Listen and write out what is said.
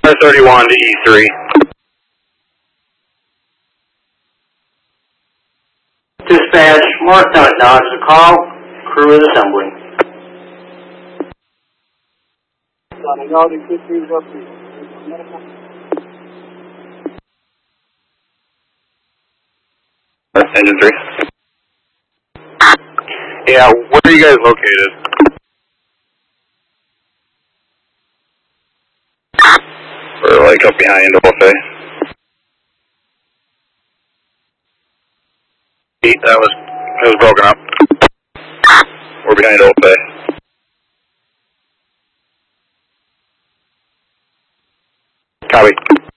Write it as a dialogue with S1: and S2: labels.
S1: 31 to E3.
S2: Dispatch, Morristown Dodge the call. Crew is assembling.
S1: Engine 3. Yeah, where are you guys located? We're like up behind Buffet. That was broken up. We're behind Buffet. Copy.